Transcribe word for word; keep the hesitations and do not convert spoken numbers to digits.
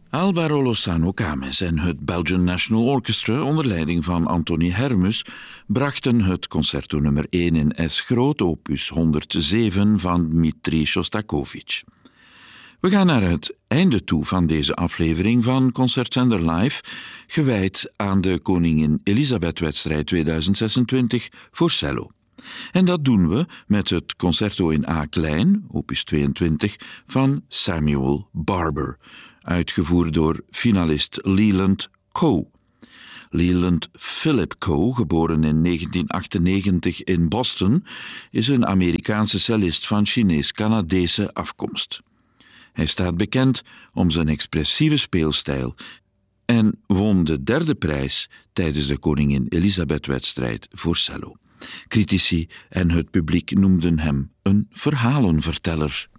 Álvaro Lozano Cames en het Belgian National Orchestra onder leiding van Anthony Hermus brachten het concerto nummer één in S groot, opus honderdzeven van Dmitri Shostakovich. We gaan naar het einde toe van deze aflevering van Concertzender Live, gewijd aan de Koningin Elisabeth-wedstrijd tweeduizend zesentwintig voor cello. En dat doen we met het concerto in A klein, opus tweeëntwintig, van Samuel Barber, uitgevoerd door finalist Leland Coe. Leland Philip Coe, geboren in negentien achtennegentig in Boston, is een Amerikaanse cellist van Chinees-Canadese afkomst. Hij staat bekend om zijn expressieve speelstijl en won de derde prijs tijdens de Koningin Elisabeth-wedstrijd voor cello. Critici en het publiek noemden hem een verhalenverteller.